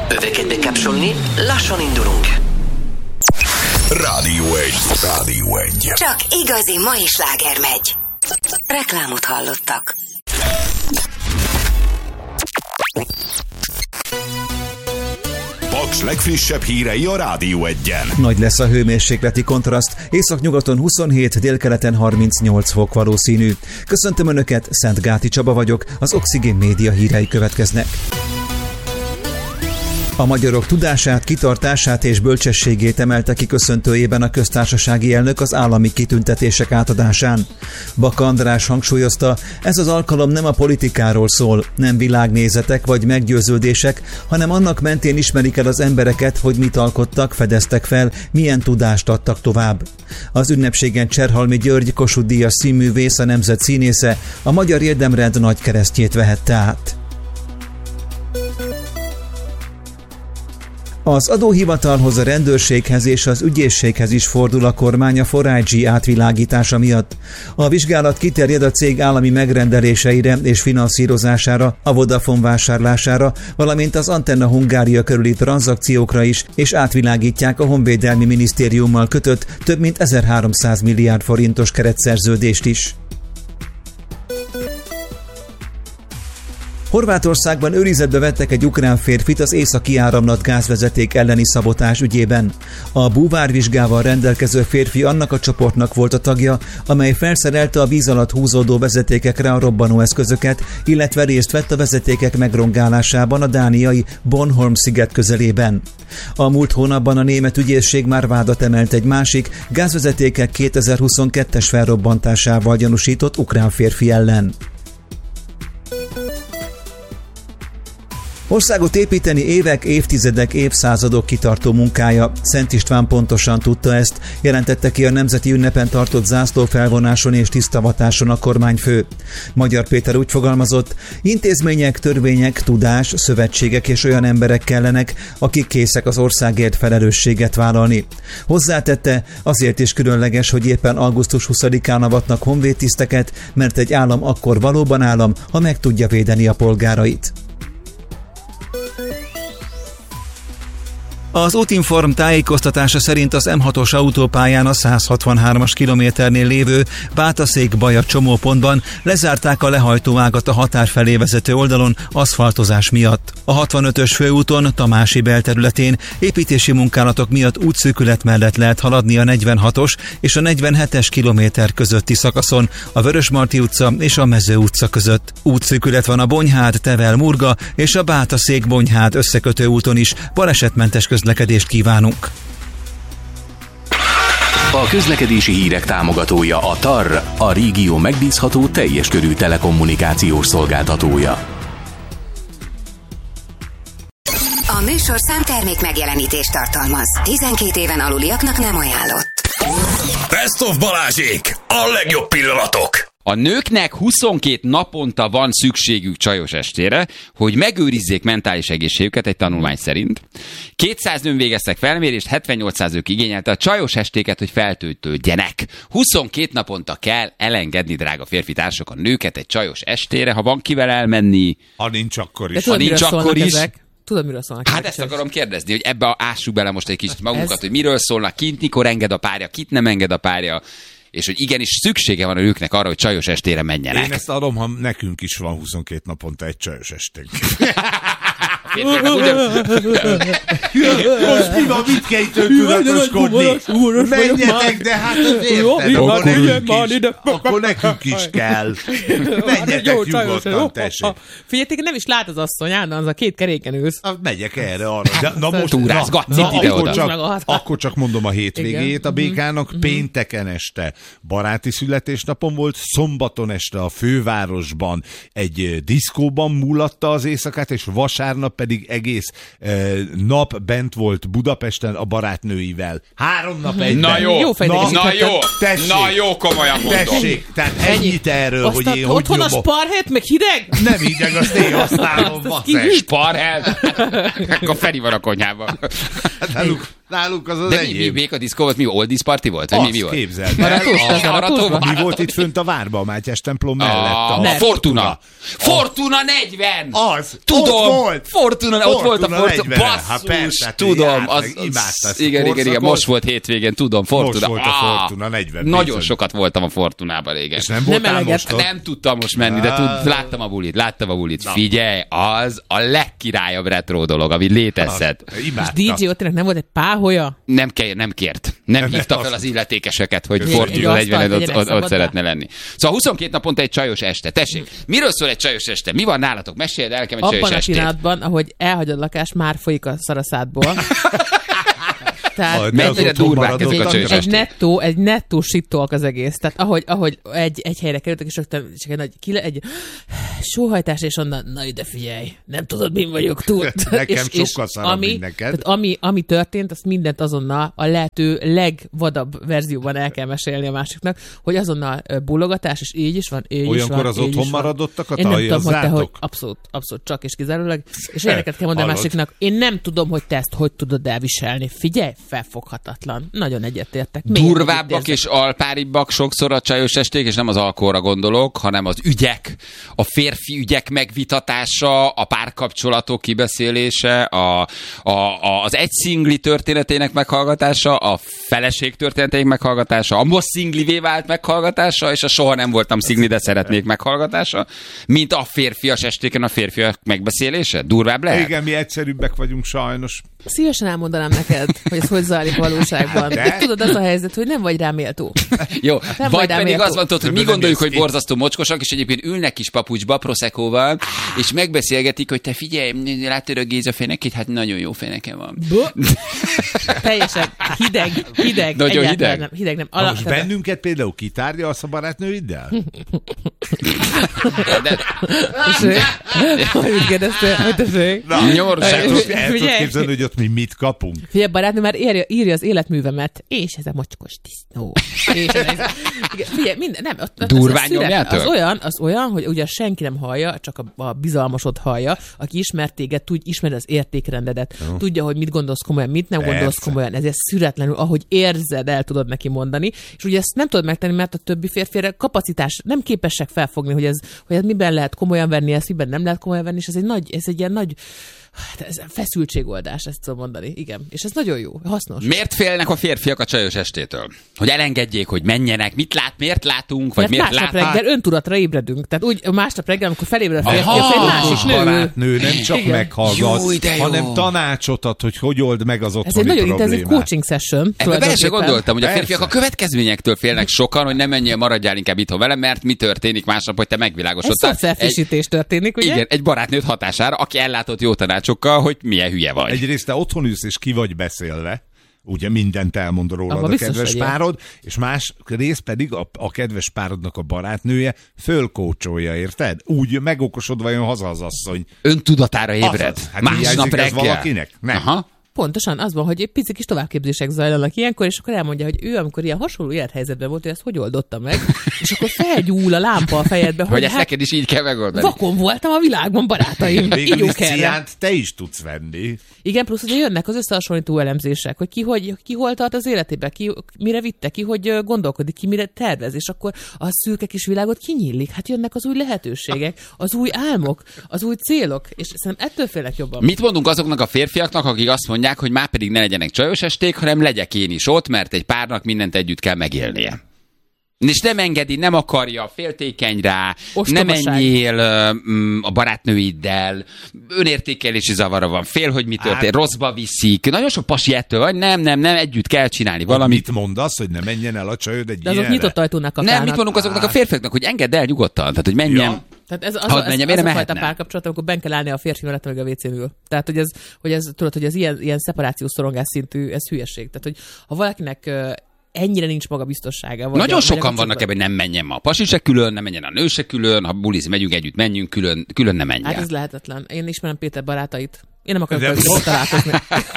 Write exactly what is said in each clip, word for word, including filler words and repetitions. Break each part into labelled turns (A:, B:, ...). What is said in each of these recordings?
A: Öveket bekapcsolni, lassan indulunk.
B: Rádió egy. Rádió egy.
C: Csak igazi mai sláger megy. Reklámot hallottak.
B: Paks legfrissebb hírei a Rádió egyen.
D: Nagy lesz a hőmérsékleti kontraszt, északnyugaton huszonhét, délkeleten harmincnyolc fok valószínű. Köszöntöm Önöket, Szentgáti Csaba vagyok, az Oxigén Média hírei következnek. A magyarok tudását, kitartását és bölcsességét emelte ki köszöntőjében a köztársasági elnök az állami kitüntetések átadásán. Baka András hangsúlyozta, ez az alkalom nem a politikáról szól, nem világnézetek vagy meggyőződések, hanem annak mentén ismerik el az embereket, hogy mit alkottak, fedeztek fel, milyen tudást adtak tovább. Az ünnepségen Cserhalmi György, Kossuth Díjas színművész, a nemzet színésze, a Magyar Érdemrend nagy keresztjét vehette át. Az adóhivatalhoz, a rendőrséghez és az ügyészséghez is fordul a kormány a four I G átvilágítása miatt. A vizsgálat kiterjed a cég állami megrendeléseire és finanszírozására, a Vodafone vásárlására, valamint az Antenna Hungária körüli tranzakciókra is, és átvilágítják a Honvédelmi Minisztériummal kötött több mint ezerháromszáz milliárd forintos keretszerződést is. Horvátországban őrizetbe vettek egy ukrán férfit az északi áramlat gázvezeték elleni szabotás ügyében. A búvárvizsgával rendelkező férfi annak a csoportnak volt a tagja, amely felszerelte a víz alatt húzódó vezetékekre a robbanóeszközöket, illetve részt vett a vezetékek megrongálásában a dániai Bornholm-sziget közelében. A múlt hónapban a német ügyészség már vádat emelt egy másik, gázvezetékek kétezer-huszonkettes felrobbantásával gyanúsított ukrán férfi ellen. Országot építeni évek, évtizedek, évszázadok kitartó munkája. Szent István pontosan tudta ezt, jelentette ki a nemzeti ünnepen tartott zászlófelvonáson és tisztavatáson a kormányfő. Magyar Péter úgy fogalmazott, intézmények, törvények, tudás, szövetségek és olyan emberek kellenek, akik készek az országért felelősséget vállalni. Hozzátette, azért is különleges, hogy éppen augusztus huszadikán avatnak honvédtiszteket, mert egy állam akkor valóban állam, ha meg tudja védeni a polgárait. Az Útinform tájékoztatása szerint az M hatos autópályán a száz hatvanhármas kilométernél lévő Bátaszék-Baja csomópontban lezárták a lehajtóágat a határ felé vezető oldalon aszfaltozás miatt. A hatvanötös főúton, Tamási belterületén építési munkálatok miatt útszűkület mellett lehet haladni a negyvenhatos és a negyvenhetes kilométer közötti szakaszon, a Vörösmarty utca és a Mező utca között. Útszűkület van a Bonyhád-Tevel-Murga és a Bátaszék-Bonyhád összekötő úton is, balesetmentes közlekedést kívánunk.
E: A közlekedési hírek támogatója a té á er, a régió megbízható teljes körű telekommunikációs szolgáltatója.
C: A műsorszám termék megjelenítést tartalmaz. tizenkét éven aluliaknak nem ajánlott.
B: Best of Balázsék! A legjobb pillanatok!
F: A nőknek huszonkét naponta van szükségük csajos estére, hogy megőrizzék mentális egészségüket egy tanulmány szerint. kétszáz nőn végeztek felmérést, hetvennyolcszáz ők igényelte a csajos estéket, hogy feltöltődjenek. huszonkét naponta kell elengedni, drága férfi társak, a nőket egy csajos estére, ha van kivel elmenni.
G: Ha nincs akkor is.
F: Ha nincs akkor is.
H: Ezek? Tudod, miről szólnak?
F: Hát ezt akarom kérdezni, hogy ebbe ássuk bele most egy kicsit magunkat, ez... hogy miről szólnak, kint mikor enged a párja, kit nem enged a párja, és hogy igenis szüksége van a nőknek arra, hogy csajos estére menjenek.
G: Én ezt adom, ha nekünk is van huszonkét naponta egy csajos esténk. Most mi van, mit kell itt tudatoskodni? Menjetek, de hát az érted, akkor nekünk is kell. Menjetek nyugodtan, tessék.
H: Figyeljetek, nem is lát az asszony, állandóan az a két keréken ülsz.
G: Megyek erre arra. Na most akkor csak mondom a hétvégét a békának. Pénteken este baráti születésnapon volt, szombaton este a fővárosban egy diszkóban múlatta az éjszakát, és vasárnap pedig egész eh, nap bent volt Budapesten a barátnőivel. Három nap egyben.
F: Na jó,
H: jó
F: na, na jó, tessék, na jó, komolyan mondom.
G: Tessék, tehát ennyit erről,
H: azt
G: hogy
H: a,
G: én hogy
H: otthon
G: nyomok.
H: a sparhet, meg hideg?
G: Nem hideg, azt én használom.
F: Sparhet? Akkor Feri van a konyhában.
G: Nálunk az az
F: De mi,
G: enyém.
F: mi, még a diszkó volt? Mi oldies party volt? Vagy mi, mi volt?
G: Képzeld el.
F: A,
G: mi volt itt fönt a várba, a Mátyás templom mellett?
F: A,
G: A,
F: a Fortuna. Fortuna negyven!
G: Az!
F: Tudom!
G: Ott volt!
F: Fortuna, Fortuna, ott volt a Fortuna.
G: Basszus,
F: Hát
G: persze,
F: tudom. Az,
G: az,
F: igen, igen, igen, most volt hétvégén, tudom, Fortuna.
G: Most volt a Fortuna negyven.
F: Nagyon
G: bizony.
F: sokat voltam a Fortunában régen.
G: És nem voltál
H: Nem
G: most ott?
F: Nem tudtam most menni, de tud, láttam a bulit, láttam a bulit. Figyelj, az a legkirályabb retro dolog, ami létezhet.
G: Imádta.
H: dé dzsé Ottinak nem volt egy páholya?
F: Nem, kell, nem kért. Nem hívta fel az illetékeseket, hogy
G: Egy
F: Fortuna negyven ott, ott, ott
H: szabadba.
F: szeretne lenni. Szóval huszonkettő naponta egy csajos este. Tessék, miről szól egy csajos este? Mi van nálatok? Meséld el nekem egy csajos
H: Abban a
F: estét.
H: pillanatban, ahogy elhagyod a lakást, már folyik a szaraszádból. Tehát
F: mennyire durvák ezek a csajos
H: egy
F: esték?
H: nettó, egy nettó shit-talk az egész. Tehát ahogy, ahogy egy, egy helyre kerültek, és rögtön csak egy nagy kile, egy sóhajtás, és onnan, na ide figyelj, nem tudod, min vagyok túl.
G: Nekem
H: és,
G: sokkal
H: és
G: szarabb,
H: ami,
G: mint neked.
H: tehát ami, ami történt, azt mindent azonnal a lehető legvadabb verzióban el kell mesélni a másiknak, hogy azonnal ö, bólogatás, és így is van, így
G: Olyankor
H: is van,
G: az
H: így
G: otthon
H: is van.
G: maradottak a
H: Én nem tudom, hogy te hogy,
G: tajazzátok?
H: abszolút, abszolút csak és kizárólag. És ilyeneket kell mondani a
G: Hallod?
H: másiknak, én nem tudom, hogy te ezt hogy tudod elviselni. Figyelj, felfoghatatlan. Nagyon egyetértek. Még
F: Durvábbak
H: egyet
F: és alpáribbak sokszor a csajos esték, és nem az alkoholra gondolok, hanem az ügyek, a férfi ügyek megvitatása, a párkapcsolatok kibeszélése, a, a, a, az egy szingli történetének meghallgatása, a feleség történetének meghallgatása, a most szinglivé vált meghallgatása, és a soha nem voltam szingli, de szeretnék meghallgatása, mint a férfias estéken a férfiak megbeszélése. Durvább lehet?
G: Igen, mi egyszerűbbek vagyunk sajnos.
H: Szívesen elmondanám neked, hogy ez hogy zajlik valóságban.
G: De?
H: De tudod, az a helyzet, hogy nem vagy rá méltó.
F: Jó,
H: Nem
F: vagy
H: vagy rá
F: pedig
H: méltó.
F: azt mondtad, hogy mi
G: Nem
F: gondoljuk,
G: néz
F: hogy
G: ki.
F: borzasztó mocskosak, és egyébként ülnek kis papucsba, Proseccoval, és megbeszélgetik, hogy te figyelj, látod a Géza fenekét? Hát nagyon jó feneke van.
H: Teljesen hideg, hideg.
F: Nagyon
H: egyáltalán
F: hideg?
H: Nem, hideg nem.
G: Na most
H: Alap,
G: bennünket például kitárja azt a barátnőiddel?
F: De,
H: hogy úgy kérdeztél, hogy tessék.
G: Na,
F: Nyors,
G: el tudod- el tudod
H: Figyelj.
G: képzelni, hogy ott mi mit kapunk?
H: Figyelj, barátnő már írja, írja az életművemet, és ez a mocskos disznó. És ez, igen, figyelj, minden, nem, ott, ott
F: Durván
H: az, az,
F: nyomjátok?
H: az olyan, az olyan, hogy ugye senki nem hallja, csak a, a bizalmasod hallja, aki ismer téged, tud, ismer az értékrendedet, oh. tudja, hogy mit gondolsz komolyan, mit nem
G: Persze.
H: gondolsz komolyan, ezért szüretlenül, ahogy érzed, el tudod neki mondani, és ugye ezt nem tudod megtenni, mert a többi férfire kapacitás nem képesek felfogni, hogy ez, hogy ez miben lehet komolyan venni, ezt miben nem lehet komolyan venni, és ez egy nagy, ez egy ilyen nagy hát ez feszültségoldás, ezt tudom mondani. Igen. És ez nagyon jó, hasznos.
F: miért félnek a férfiak a csajos estétől? Hogy elengedjék, hogy menjenek, mit lát, miért látunk, vagy
H: Mert
F: miért
H: másnap
F: lát?
H: reggel öntudatra ébredünk. Tehát úgy másnap reggel, amikor felébred a férfi,
F: Aha,
H: az egy
G: Okos
H: másik nő.
G: barátnő nem csak
H: Igen.
G: meghallgat,
F: Jó, de jó.
G: hanem tanácsot ad, hogy hogy old meg az
H: Ez egy
G: otthoni
H: nagyon
G: problémát.
H: intenzív coaching session.
F: Ebbe bele se
H: tulajdonképpen.
F: gondoltam, hogy a
G: Persze.
F: férfiak a következményektől félnek sokan, hogy nem menjél, maradjál inkább itthon velem, mert mi történik másnap, hogy te
H: Ez
F: megvilágosodtál.
H: szoftverfrissítés történik, ugye?
F: Igen, egy barátnőt hatására, aki ellátott jó tanácsokkal, hogy milyen hülye vagy.
G: Egyrészt te otthon ülsz és ki vagy beszélve, ugye mindent elmond rólad
H: Abba
G: a
H: biztos,
G: kedves
H: hogy ilyen.
G: párod, és más rész pedig a, a kedves párodnak a barátnője fölkócsolja, érted? Úgy megokosodva jön haza az asszony.
F: Öntudatára ébred.
G: Azaz. Hát
F: Másnap
G: hiányzik ez
F: reggel.
G: valakinek? Nem.
F: Aha.
H: Pontosan az van, hogy egy pici kis továbbképzések zajlanak ilyenkor, és akkor elmondja, hogy ő, amikor ilyen hasonló élethelyzetben volt, hogy ezt hogy oldotta meg, és akkor felgyúl a lámpa a fejedbe,
F: Hogy
H: hogy
F: ezt
H: hát
F: neked is így kell megoldani.
H: vakon voltam a világban, barátaim.
G: Végül is
H: Ígyunk erre.
G: ciánt te is tudsz venni.
H: Igen, plusz ugye jönnek az összehasonlító elemzések, hogy ki, hogy, ki hol tart az életében, ki mire vitte, ki hogy ö, gondolkodik, ki mire tervez, és akkor a szürke kis világot kinyílik. Hát jönnek az új lehetőségek, az új álmok, az új célok, és szerintem ettől félek jobban.
F: Mit mondunk azoknak a férfiaknak, akik azt mondják, hogy már pedig ne legyenek csajos esték, hanem legyek én is ott, mert egy párnak mindent együtt kell megélnie. És nem engedi, nem akarja, féltékeny rá, nem
H: Ostobaság.
F: menjél uh, a barátnőiddel, önértékelési zavara van, fél, hogy mi történt,
G: Hát-
F: rosszba viszik. Nagyon sok pasi ettől van, nem, nem, nem, együtt kell csinálni valamit.
G: Mit mondasz, hogy ne menjen el a csajod egy
H: De azok
G: ilyenre?
H: nyitott ajtónak a
F: Nem, mit mondunk azoknak a férfiaknak, hogy engedd el nyugodtan, tehát hogy menjen.
G: Ja.
H: Tehát ez az,
F: Hadd
H: az,
F: menjem,
H: az,
F: miért
H: az
F: nem
H: a fajta
F: mehetne?
H: párkapcsolat, amikor ben kell állni a férfi mellett, meg a vécén ül. Tehát, hogy ez, hogy ez, tudod, hogy ez ilyen, ilyen szeparációs szorongás szintű, ez hülyeség. Tehát, hogy ha valakinek ö, ennyire nincs magabiztossága. Vagy
F: Nagyon
H: a-
F: sokan
H: vagy a
F: vannak ebben, hogy nem menjen ma a pasi se külön, nem menjen a nő se külön, ha bulizni megyünk együtt, menjünk külön, külön nem menjen.
H: Hát ez lehetetlen. Én ismerem Péter barátait. Én nem akarok de... találkozni.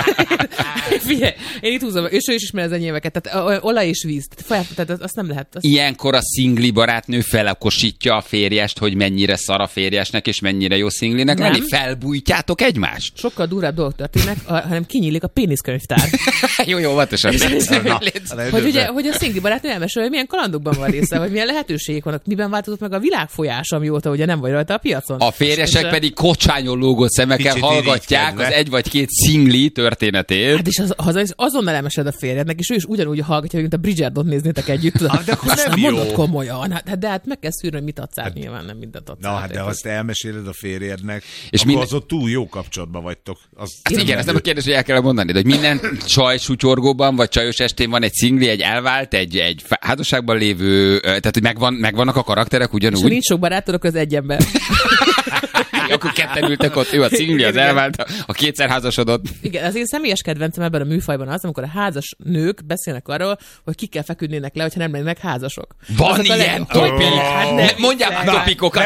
H: Figyelj, én itt húzom, és ő is ismer az enyémeket, tehát olaj és víz, tehát, tehát azt nem lehet. Azt...
F: Ilyenkor a szingli barátnő felakosítja a férjest, hogy mennyire szar a férjesnek, és mennyire jó szinglinek lenni. Felbújtjátok egymást?
H: Sokkal durvább dolgok történnek, hanem kinyílik a péniszkönyvtár.
F: jó, jó, óvatosan.
H: Hogy ugye, hogy a szingli barátnő elmesél, hogy milyen kalandokban van része, hogy milyen lehetőségek vannak, miben változott meg a világfolyás, amióta ugye nem vagy rajta a piacon.
F: A férjesek pedig kocsányon lógott szemekkel hallgatják az egy vagy két szingli történetét.
H: Hát és az, az, azonnal elmesed a férjednek, és ő is ugyanúgy hallgatja, mint a Bridgerton néznétek együtt.
G: Ah, de akkor nem jó.
H: Mondod komolyan. Hát, de hát meg kell szűrni, hogy mit adsz át, hát, nyilván nem mindent adsz.
G: Na, hát de azt elmeséled a férjednek, és akkor
F: minden...
G: azon túl jó kapcsolatban vagytok. Az
F: hát igen, ez nem a kérdés, hogy el kell mondani, de hogy minden csaj sutyorgóban, vagy csajos estén van egy szingli, egy elvált, egy, egy házasságban lévő, tehát hogy megvan, megvannak a karakterek ugyanúgy. És
H: nincs sok barátod, az egy ember.
F: Akkor ketten ültek ott, ő a szingli, az elvált, a kétszer házasodott.
H: Igen, az én személyes kedvencem ebben a műfajban az, amikor a házas nők beszélnek arról, hogy kikkel feküdnének le, hogyha nem lennének házasok.
F: Van ilyen topik! Mondjál már topikokat!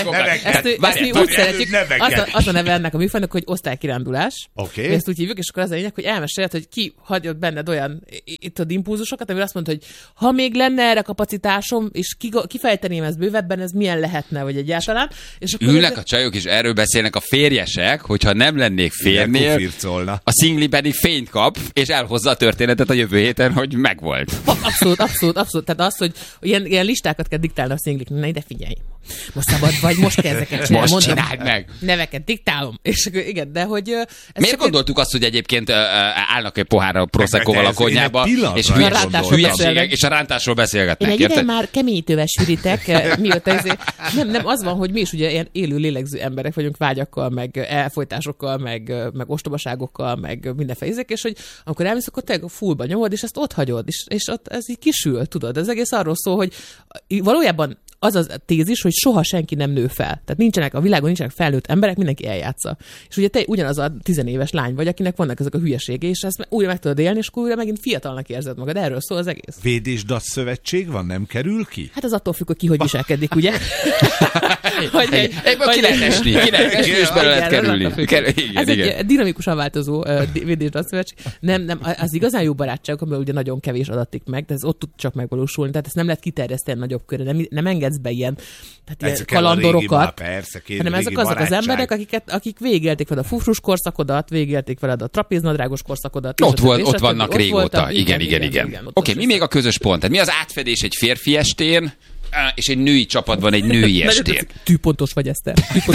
H: Ezt mi úgy szeretjük, az a neve ennek a műfajnak, hogy osztálykirándulás.
G: Okay.
H: Ezt úgy hívjuk, és akkor az a lényeg, hogy elmeséled, hogy ki hagyott benned olyan itt az impulzusokat, amire azt mondta, hogy ha még lenne erre kapacitásom, és kifejteném ezt bővebben, ez milyen lehetne, vagy egyáltalán. És akkor
F: ülnek a csajok, és erről beszélnek a férjesek, hogyha nem lennék férnél, a szingli pedig fényt kap, és elhozza a történetet a jövő héten, hogy megvolt.
H: Abszolút, abszolút, abszolút. Tehát az, hogy ilyen, ilyen listákat kell diktálni a szinglik. Na ide figyelj, most szabad vagy, most kell ezeket csinálni.
F: Most csináld meg.
H: Neveket diktálom. És akkor igen, de hogy...
F: Miért gondoltuk azt, hogy egyébként uh, állnak egy pohárra Proseccoval a konyhába, és hülyeségek, és a rántásról beszélgetnek.
H: Én egy ide már keményítővel sűrítek, mióta ezért... Nem, nem, az van, hogy mi is ugye ilyen élő lélegző emberek vagyunk, vágyakkal, meg elfolytásokkal, meg, meg ostobaságokkal, meg mindenféle ízek, és hogy amikor elmész, akkor te fullba nyomod, és ezt ott hagyod, és, és ott ez így kisül, tudod. Ez egész arról szól, hogy valójában az a tézis, hogy soha senki nem nő fel. Tehát nincsenek a világon, nincsenek felnőtt emberek, mindenki eljátsza. És ugye te ugyanaz a tizenéves lány vagy, akinek vannak ezek a hülyeségei, és ezt újra meg tudod élni, és akkor újra megint fiatalnak érzed magad. Erről szól az egész.
G: Védésdac szövetség van, nem kerül ki?
H: Hát az attól függ, hogy ki hogy viselkedik, ugye?
F: hogy egy, egyből ki lehet esni, ki lehet esni, és bele lehet kerülni.
H: Ez egy dinamikusan változó védésdac szövetség. Nem, nem, az igazán jó barátságok, amivel ugye nagyon kevés adatik meg, de ez ott tud csak megvalósulni. Tehát ezt nem lehet kiterjeszteni nagyobb körre, nem, nem engedsz be ilyen, tehát ilyen kalandorokat,
G: persze,
H: hanem ezek azok az emberek, akiket, akik végélték veled a fufrus korszakodat, végélték veled a trapéznadrágos korszakodat.
F: Ott, volt, ott vannak ott régóta, voltam, igen, igen, igen. igen. Oké, okay, mi még a közös pont? Tehát mi az átfedés egy férfi estén, és egy női csapatban egy női estén?
H: Tűpontos vagy, Eszter.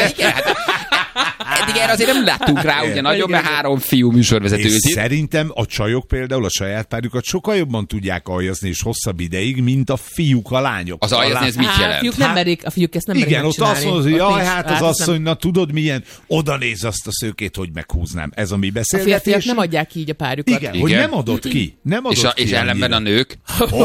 F: Eddig erre azért nem láttunk rá, ugye nagyon, mert három fiú műsorvezető ült.
G: Szerintem a csajok például a saját párjukat sokkal jobban tudják aljazni, és hosszabb ideig, mint a fiúk a lányok.
F: Az aljazni ez mit jelent?
H: A fiúk nem merik, a fiúk ezt nem merik
G: igen, ott azt mondod, hogy jaj, hát az asszony, na tudod milyen, oda néz azt a szőkét, hogy meghúznám. Ez a mi beszélgetés.
H: A férfiak nem adják ki így a párjukat.
G: Igen, hogy nem adott ki. Nem adott
F: és, a,
G: ki
F: és ellenben a nők?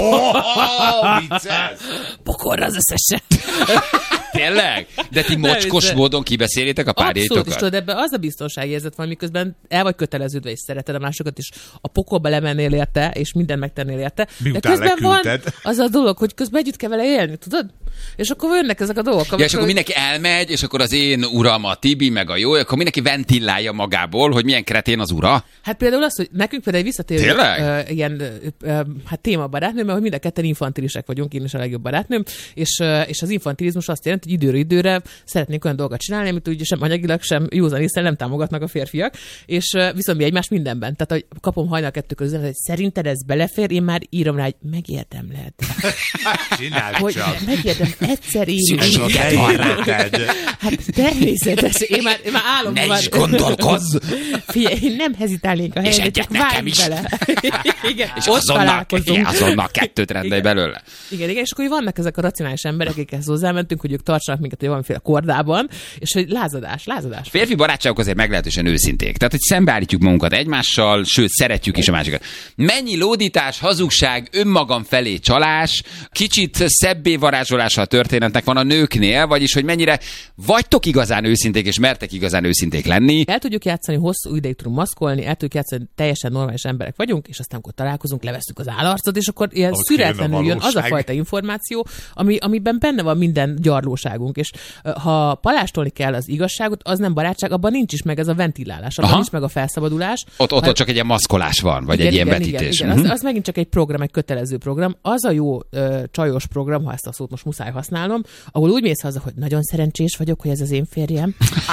H: Pokorra az összeset.
F: Tényleg? De ti mocskos módon kibeszélitek a párjaitokat?
H: Abszolút, és tudod, ebben az a biztonságérzet van, miközben el vagy köteleződve, és szereted a másokat, és a pokolba lemennél érte, és mindent megtennél érte.
G: Miután
H: de közben
G: leküldted.
H: van az a dolog, hogy közben együtt kell vele élni, tudod? És akkor jönnek ezek a dolgok.
F: Ja, és akkor mindenki elmegy, és akkor az én uram a Tibi, meg a jó, akkor mindenki ventilálja magából, hogy milyen kretén az ura.
H: Hát például az, hogy nekünk például egy visszatérő uh, ilyen uh, hát téma barátnőm, mert hogy mind a ketten infantilisek vagyunk, én is a legjobb barátnőm, és, uh, és az infantilizmus azt jelenti, hogy időről időre szeretnénk olyan dolgokat csinálni, amit ugye sem anyagilag, sem józanésszel nem támogatnak a férfiak, és uh, viszont mi egymás mindenben. Tehát, hogy kapom hajnal kettő közül, hogy szerinted ez belefér, én már írom rá, hogy megérdemled.
G: Csináld
H: hogy
G: csak.
H: Megérdem egyszer én.
G: Szükséget van rád.
H: Hát természetes. Én már, én már állom.
F: Ne
H: már.
F: is gondolkozz.
H: Figyelj, én nem hezitálnék a helyen, csak várj bele. Igen,
F: és azonnal, igen, azonnal kettőt rendelj belőle.
H: Igen, igen, és akkor vannak ezek a racionális emberek, akikhez hozzámentünk, hogy ők tartsanak minket, hogy valamiféle kordában, és hogy lázadás, lázadás.
F: Férfi barátságok azért meglehetősen őszinték. Tehát, hogy szembeállítjuk magunkat egymással, sőt, szeretjük is a másikat. Mennyi lódítás, hazugság, önmagam felé csalás, kicsit szebbé varázsolás hatása a történetnek van a nőknél, vagyis hogy mennyire vagytok igazán őszinték, és mertek igazán őszinték lenni.
H: El tudjuk játszani, hosszú ideig tudunk maszkolni, el tudjuk játszani, teljesen normális emberek vagyunk, és aztán amikor találkozunk, levesztük az állarcot, és akkor ilyen szüretlenül jön az a fajta információ, ami, amiben benne van minden gyarlóságunk. És ha palástolni kell az igazságot, az nem barátság, abban nincs is meg ez a ventilálás, abban nincs meg a felszabadulás.
F: Ott, ott, ott csak egy ilyen maszkolás van, vagy
H: igen,
F: egy ilyen
H: igen,
F: vetítés.
H: Igen, igen. Az, az megint csak egy program, egy kötelező program. Az a jó ö, csajos program, ha ezt a szót most muszáj használnom, ahol úgy mész haza, hogy nagyon szerencsés vagyok, hogy ez az én férjem.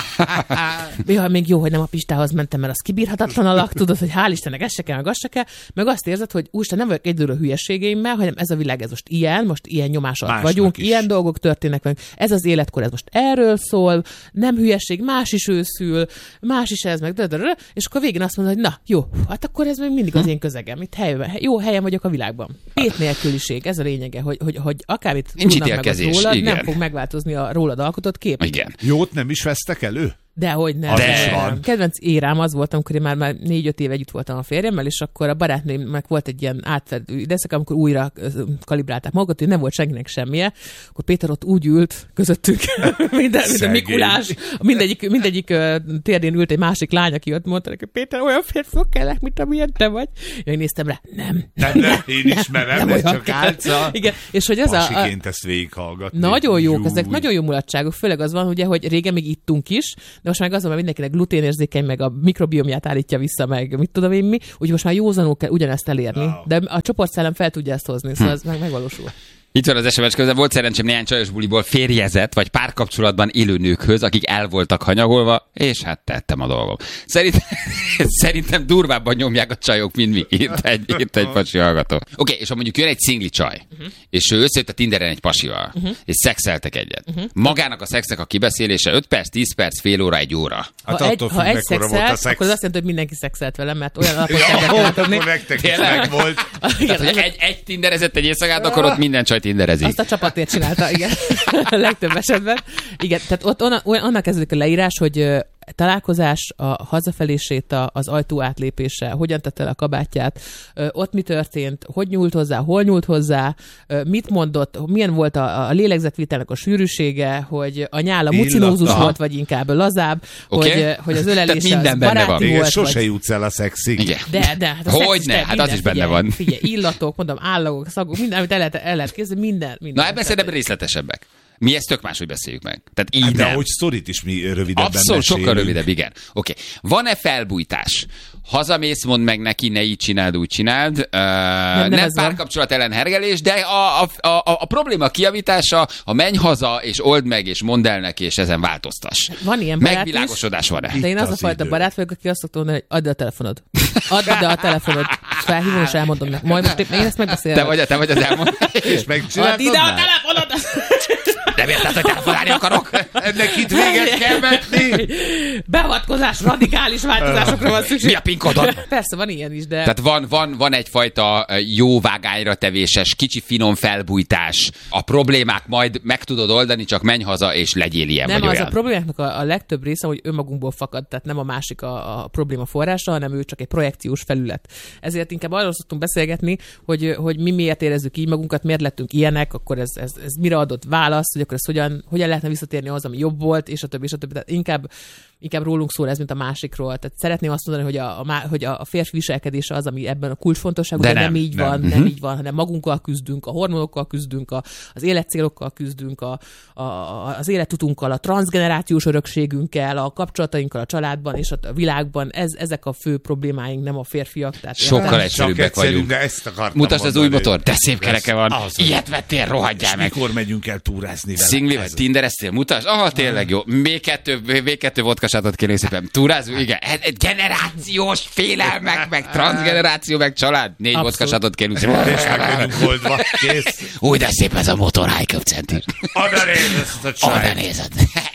H: Ja, még jó, hogy nem a Pistához mentem, mert az kibírhatatlan alak, tudod, hogy hál' Istennek ez se kell, meg az se kell, meg azt érzed, hogy úristen, nem vagyok egyedül a hülyeségeimmel, hanem ez a világ, ez most ilyen, most ilyen nyomás alatt vagyunk, is. Ilyen dolgok történnek velünk, ez az életkor, ez most erről szól, nem hülyeség, más is őszül, más is ez, meg dödörö, és akkor végén azt mondod, hogy na, jó, hát akkor ez még mindig az én közegem, itt helyben, jó helyen vagyok a világban. Tét nélküliség, ez a lényege, hogy, hogy, hogy akármit tudnak meg az rólad, igen. Nem fog megváltozni a rólad alkotott kép.
F: Igen.
G: Jót nem is vesztek elő?
H: Dehogy nem.
F: De.
H: Kedvenc érám az volt, amikor én már, már négy-öt éve együtt voltam a férjemmel, és akkor a barátnőmnek volt egy ilyen átfedő időszak, amikor újra kalibrálták magukat, hogy nem volt senkinek semmije. Akkor Péter ott úgy ült közöttük, minden, minden Mikulás, mindegyik, mindegyik uh, térdén ült egy másik lány, aki ott mondta neki, Péter, olyan férfiak kellek, mint amilyen te vagy. Én néztem rá, nem.
G: Nem, nem, én ismerem, ez csak álca.
H: Igen, és hogy ez a...
G: Pasiként ezt végighallgatni.
H: Nagyon jók, ezek nagyon jó mulatságok, főleg az van, ugye, hogy régen még ittunk is, de most meg azon, mert mindenkinek gluténérzékeny, meg a mikrobiomját állítja vissza, meg mit tudom én mi, úgyhogy most már józanul kell ugyanezt elérni. Wow. De a csoportszellem fel tudja ezt hozni, szóval hm. ez meg megvalósul.
F: Itt van az es em es közben, volt szerencsém néhány csajos buliból férjezett, vagy párkapcsolatban élő nőkhöz, akik el voltak hanyagolva, és hát tettem a dolgom. Szerintem, szerintem durvábban nyomják a csajok, mint mi, írt egy, írt egy pasi hallgató. Oké, okay, és ha mondjuk jön egy szingli csaj, uh-huh. és ő összejött a Tinderen egy pasival, uh-huh. és szexeltek egyet. Uh-huh. Magának a szexnek a kibeszélése öt perc, tíz perc, fél óra, egy óra.
H: Hát ha egy, ha egy szexelt, szex. Akkor az azt jelenti, hogy mindenki szexelt velem, mert olyan alapot kell adni.
G: Akkor nektek is meg volt.
F: Tehát, hogy egy, egy tinderezett egy éjszakát, akkor ott minden csaj tinderezik.
H: Azt a csapatért csinálta, igen. A legtöbb esetben. Igen, tehát ott onna, onnan kezdődik a leírás, hogy találkozás, a hazafelését, az ajtó átlépése, hogyan tette el a kabátját, ott mi történt, hogy nyúlt hozzá, hol nyúlt hozzá, mit mondott, milyen volt a, a lélegzetvételnek a sűrűsége, hogy a nyála mucinózus volt, vagy inkább lazább, okay. hogy, hogy az ölelése az baráti volt.
G: Sose
H: vagy...
G: jutsz el a szexig.
H: Igen. De, de. Hát
F: hogy ne? Hát minden, az is benne
H: figyelj,
F: van.
H: Figyelj, illatok, mondom, állagok, szagok, minden, amit el lehet, el lehet kézni, minden, minden.
F: Na ebben szerintem részletesebbek. Mi ezt tök máshogy beszéljük meg. Tehát így hát,
G: de
F: nem.
G: ahogy sztorit is mi rövidebben
F: Abszolút,
G: mesélünk.
F: sokkal rövidebb, igen. Oké. Okay. Van-e felbújtás? Hazamész, mondd meg neki, ne így csináld, úgy csináld. Uh, nem nem párkapcsolat ellen hergelés, de a, a, a, a probléma kijavítása, a menj haza, és old meg, és mondd el neki, és ezen változtass.
H: Van ilyen barát
F: megvilágosodás van-e?
H: De én az, az a fajta idő. barát vagyok, aki azt szokta mondani, hogy add a telefonod. Add ide a telefonod. És felhívom, és elmondom neki. Majd most én ezt megbeszélem.
F: Te vagy, te vagy az elmondani.
G: És megcsináltad.
H: Add ide a telefonod!
F: Nem érted, hogy telefonálni akarok?
G: Ennek itt véget kell vetni.
H: Beavatkozás, radikális változásokra van szükség.
F: Mi a pinkodon?
H: Persze, van ilyen is, de...
F: Tehát van, van, van egyfajta jó vágányra tevéses, kicsi finom felbújtás. A problémák majd meg tudod oldani, csak menj haza, és legyél ilyen
H: nem,
F: vagy
H: az
F: olyan.
H: A problémáknak a, a legtöbb része, hogy önmagunkból fakad, tehát nem a másik a, a probléma forrása, hanem ő csak egy projekciós felület. Ezért inkább arról szoktunk beszélgetni, hogy, hogy mi miért érezzük így magunkat, miért lettünk ilyenek, akkor ez, ez, ez mire adott választ, hogy akkor ezt hogyan, hogyan lehetne visszatérni ahhoz, ami jobb volt, és a többi, és a többi. Tehát inkább, inkább rólunk szól ez, mint a másikról. Tehát szeretném azt mondani, hogy a, a, hogy a férfi viselkedése az, ami ebben a kulcsfontosságú, de, de nem, nem így nem. van, nem uh-huh. így van, hanem magunkkal küzdünk, a hormonokkal küzdünk, a, az életcélokkal küzdünk, a, a, az életutunkkal, a transzgenerációs örökségünkkel, a kapcsolatainkkal a családban és a világban. Ez, ezek a fő problémáink, nem a férfiak. Tehát
F: sokkal egyszerűbbek vagyunk.
G: De ezt akartam
F: mutasd az új motor, de szép kereke van. Az ilyet vettél, rohadjál meg.
G: Mikor megyünk el túrázni vele?
F: Szingli vagy tindereztél, mutasd. Aha, tényleg jó. Még kettő, még kettő vodkasátot kérlek szépen. Túrázunk, igen. Generációs félelmek, meg transgeneráció, meg család. Négy vodkasátot kérlek szépen.
G: És meg vagyunk oldva. Kész.
F: Úgy, de szép ez a motor, high-köpcentis.
G: Oda nézd ezt a csajt.
F: Oda nézed.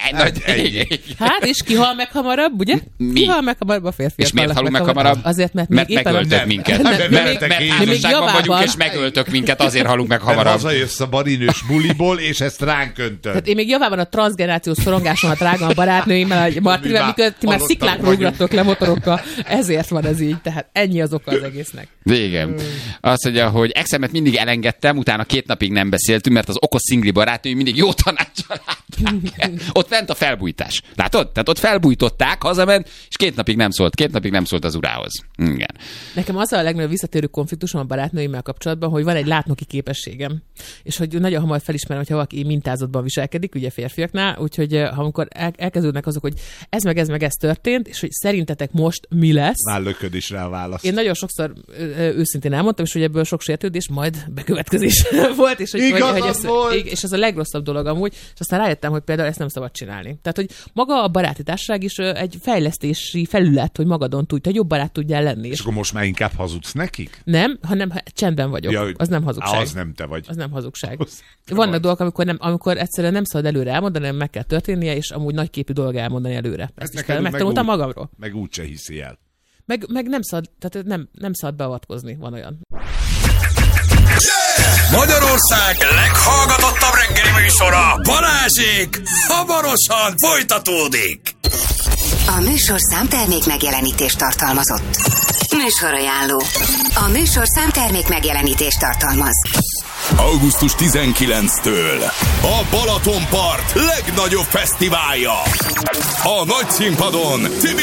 H: Hát, és ki hal meg hamarabb, ugye?
F: Mi?
H: Ki hal meg hamarabb a férfiak?
F: És miért halunk meg hamarabb?
H: Azért, mert,
F: mert megöltök minket. Mert házasságban vagyunk, és megöltök minket, azért halunk meg hamarabb.
G: Mert hazajössz a barinős buliból, és ezt ránk öntöd.
H: Tehát én még javában a transzgenerációs szorongásomat rágom a barátnőimmel, a Mátrivel, mikor ti már sziklákra ugrottok le motorokkal, ezért van ez így, tehát ennyi az oka az egésznek.
F: Igen. Azt mondja, hogy exemet mindig elengedtem, utána két napig nem beszéltünk, mert az okos szingli barátai mindig jó tanáccsal látták. Ott fent a felbújtás. Látod? Tehát ott felbújtották, hazament, és két napig nem szólt, két napig nem szólt az urához. Igen.
H: Nekem az a legnagyobb visszatérő konfliktusom a barátnőimmel kapcsolatban, hogy van egy látnoki képességem, és hogy nagyon hamar felismerem, hogyha valaki mintázatban viselkedik, ugye férfiaknál, úgyhogy ha amikor el- elkezdődnek azok, hogy ez meg ez meg ez történt, és hogy szerintetek most mi lesz.
G: Már lököd is rá a választ.
H: Én nagyon sokszor ö, őszintén elmondtam, és hogy ebből sok sértődés, majd bekövetkezés volt, és hogy, hogy, hogy ez,
G: volt.
H: és ez a legrosszabb dolog amúgy, és aztán rájöttem, hogy például ezt nem szabad csinálni. Tehát, hogy maga a baráti társaság is egy fejlesztési felület, hogy magadon tudj, hogy jobb barát tudjál lenni.
G: És akkor most már inkább hazudsz nekik?
H: Nem, hanem csendben vagyok. Ja, az nem hazugság.
G: Az nem te vagy.
H: Az nem hazugság.
G: Az
H: Vannak
G: vagy.
H: dolgok, amikor, nem, amikor egyszerűen nem szabad előre elmondani, hanem meg kell történnie, és amúgy nagyképű dolog elmondani előre. Ezt is kell, megtanultam
G: meg
H: magamról.
G: Meg úgyse hiszi el.
H: Meg, meg nem szabad, tehát nem, nem szabad beavatkozni, van olyan.
B: Magyarország leghallgatottabb reggeli műsora, Balázsék, hamarosan folytatódik.
C: A műsor számtermék megjelenítést tartalmazott. Műsorajánló. A műsor számtermék megjelenítést tartalmaz.
B: augusztus tizenkilencedikétől a Balatonpart legnagyobb fesztiválja. A nagy színpadon